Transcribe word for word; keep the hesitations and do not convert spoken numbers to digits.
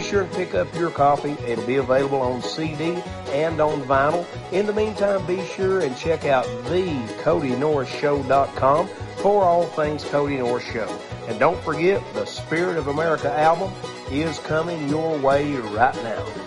sure to pick up your copy. It'll be available on C D and on vinyl. In the meantime, be sure and check out the Cody Norris Show dot com for all things Cody Norris Show. And don't forget, the Spirit of America album is coming your way right now.